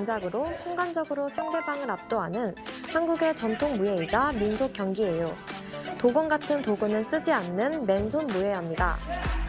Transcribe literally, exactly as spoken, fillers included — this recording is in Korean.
동작으로 순간적으로 상대방을 압도하는 한국의 전통 무예이자 민속 경기예요. 도건 같은 도구는 쓰지 않는 맨손 무예입니다.